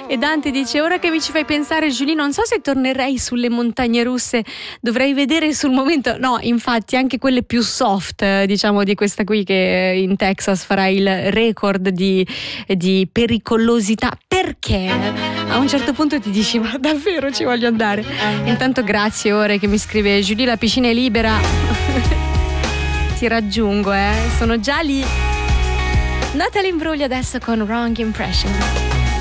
E Dante dice: ora che mi ci fai pensare, Julie, non so se tornerei sulle montagne russe, dovrei vedere sul momento. No, infatti anche quelle più soft, diciamo, di questa qui che in Texas farà il record di pericolosità, perché a un certo punto ti dici: ma davvero ci voglio andare? Intanto grazie Ore che mi scrive: Julie, la piscina è libera. Ti raggiungo, sono già lì. Natalie Imbruglia adesso con Wrong Impression.